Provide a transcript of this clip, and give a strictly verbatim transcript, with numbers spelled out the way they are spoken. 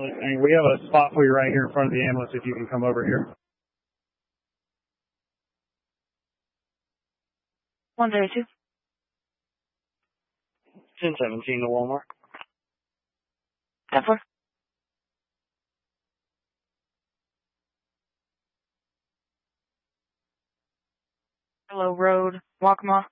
I mean, we have a spot for you right here in front of the ambulance if you can come over here. one thirty-two. ten seventeen to Walmart. ten four. Hello, Road, Waccamaw.